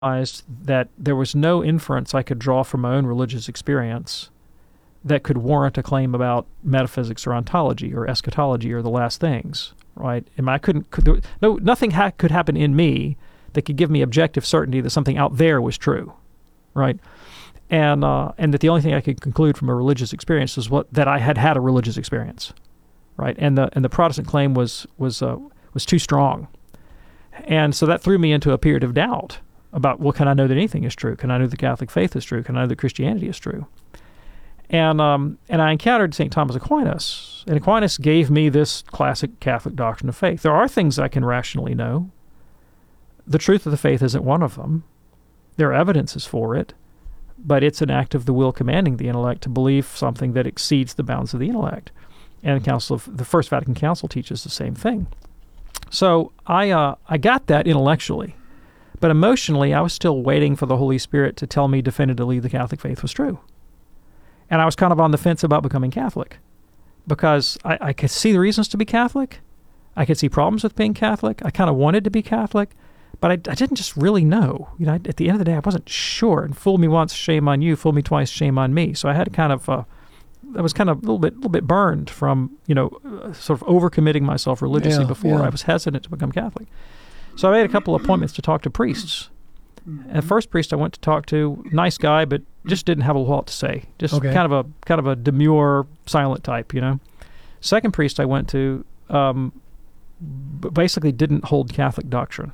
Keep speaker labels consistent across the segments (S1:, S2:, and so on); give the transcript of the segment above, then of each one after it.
S1: realized that there was no inference I could draw from my own religious experience that could warrant a claim about metaphysics or ontology or eschatology or the last things, right? And nothing could happen in me that could give me objective certainty that something out there was true, right? And that the only thing I could conclude from a religious experience was that I had had a religious experience, right? And the Protestant claim was too strong, and so that threw me into a period of doubt about, well, can I know that anything is true? Can I know the Catholic faith is true? Can I know that Christianity is true? And I encountered St. Thomas Aquinas, and Aquinas gave me this classic Catholic doctrine of faith. There are things I can rationally know. The truth of the faith isn't one of them. There are evidences for it, but it's an act of the will commanding the intellect to believe something that exceeds the bounds of the intellect. And the First Vatican Council teaches the same thing. So I got that intellectually, but emotionally I was still waiting for the Holy Spirit to tell me definitively the Catholic faith was true. And I was kind of on the fence about becoming Catholic because I could see the reasons to be Catholic. I could see problems with being Catholic. I kind of wanted to be Catholic, but I didn't just really know. At the end of the day, I wasn't sure. And fool me once, shame on you. Fool me twice, shame on me. So I had kind of, I was kind of a little bit burned from, sort of overcommitting myself religiously before. I was hesitant to become Catholic. So I made a couple of appointments to talk to priests. And the first priest I went to talk to, nice guy, but just didn't have a lot to say. Just kind of a demure, silent type, Second priest I went to basically didn't hold Catholic doctrine.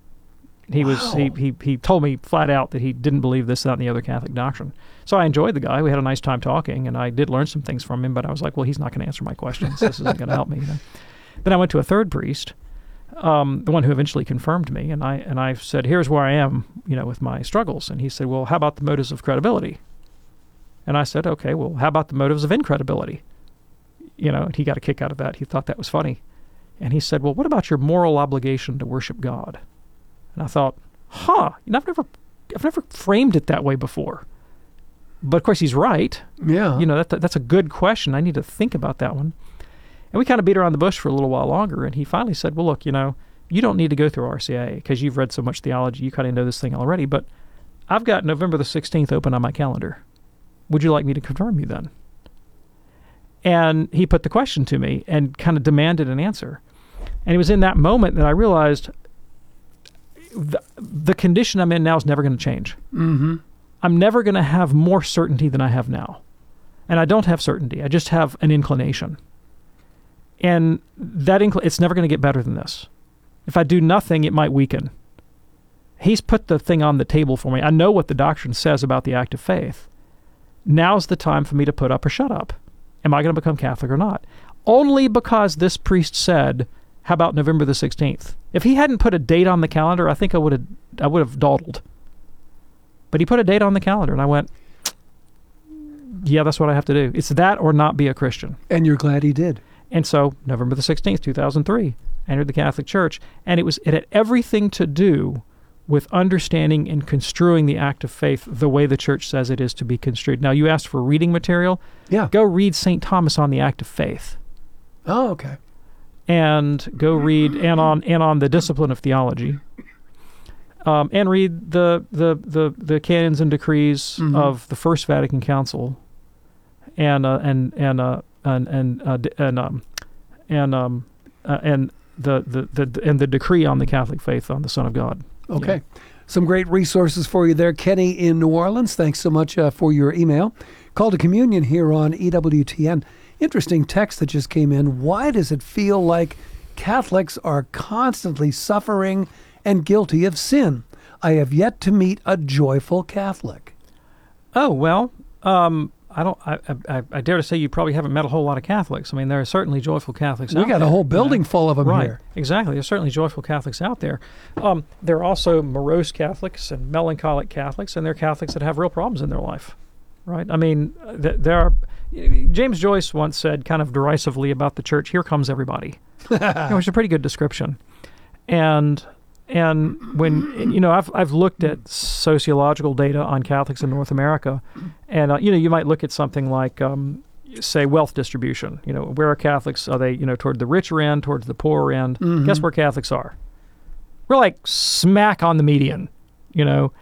S1: He told me flat out that he didn't believe this, that, and the other Catholic doctrine. So I enjoyed the guy. We had a nice time talking, and I did learn some things from him, but I was like, well, he's not going to answer my questions. This isn't going to help me. Then I went to a third priest, the one who eventually confirmed me, and I said, here's where I am, with my struggles. And he said, well, how about the motives of credibility? And I said, okay, well, how about the motives of incredibility? And he got a kick out of that. He thought that was funny. And he said, well, what about your moral obligation to worship God? And I thought, I've never framed it that way before. But of course he's right.
S2: Yeah.
S1: That's a good question. I need to think about that one. And we kind of beat around the bush for a little while longer, and he finally said, well, look, you don't need to go through RCIA because you've read so much theology, you kind of know this thing already, but I've got November the 16th open on my calendar. Would you like me to confirm you then? And he put the question to me and kind of demanded an answer. And it was in that moment that I realized the condition I'm in now is never going to change.
S2: Mm-hmm.
S1: I'm never going to have more certainty than I have now. And I don't have certainty. I just have an inclination. And that it's never going to get better than this. If I do nothing, it might weaken. He's put the thing on the table for me. I know what the doctrine says about the act of faith. Now's the time for me to put up or shut up. Am I going to become Catholic or not? Only because this priest said, how about November the 16th? If he hadn't put a date on the calendar, I think I would have dawdled. But he put a date on the calendar, and I went, yeah, that's what I have to do. It's that or not be a Christian.
S2: And you're glad he did.
S1: And so, November the 16th, 2003, entered the Catholic Church, and it had everything to do with understanding and construing the act of faith the way the Church says it is to be construed. Now, you asked for reading material.
S2: Yeah.
S1: Go read St. Thomas on the act of faith.
S2: Oh, okay.
S1: And go read and on the discipline of theology. And read the canons and decrees of the First Vatican Council, and the decree on the Catholic faith on the Son of God.
S2: Okay. Yeah. Some great resources for you there. Kenny in New Orleans, thanks so much for your email. Call to Communion here on EWTN. Interesting text that just came in. Why does it feel like Catholics are constantly suffering and guilty of sin? I have yet to meet a joyful Catholic.
S1: Oh, well, I dare to say you probably haven't met a whole lot of Catholics. I mean, there are certainly joyful Catholics out there.
S2: We got a whole building full of them
S1: right,
S2: here.
S1: Exactly. There's certainly joyful Catholics out there. There are also morose Catholics and melancholic Catholics, and there are Catholics that have real problems in their life, right? I mean, there are... James Joyce once said, kind of derisively about the church, "Here comes everybody," which is a pretty good description. And when I've looked at sociological data on Catholics in North America, and you might look at something like say wealth distribution. Where are Catholics? Are they toward the richer end, towards the poorer end? Guess where Catholics are? We're like smack on the median. you know,